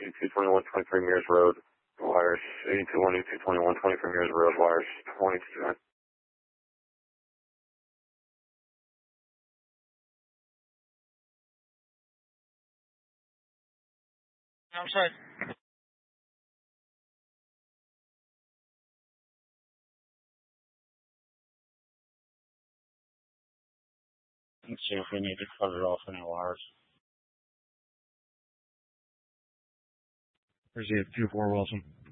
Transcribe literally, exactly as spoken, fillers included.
eighty-two twenty-one twenty-three Mears Road, wires eighty-two one eighty-two twenty-one twenty-three Mears Road, wires twenty-two. Outside. Let's see if we need to cut it off any wires. Here's the two four Wilson.